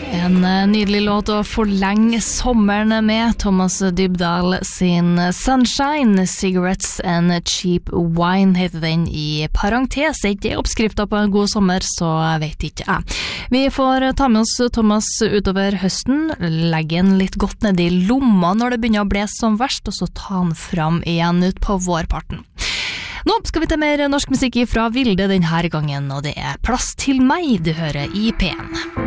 Nydelig låt å forlenge sommeren med Thomas Dybdahl sin Sunshine, Cigarettes and Cheap Wine heter den i parentes. Ikke oppskrifta på en god sommer, så vet ikke jeg. Vi får ta med oss Thomas utover høsten, legge den litt godt ned i lomma når det begynner å blåse som verst, og så ta den fram igjen ut på vårparten. Nå skal vi til mer norsk musikk fra Vilde denne gangen, og det er Plass til meg du hører i P1.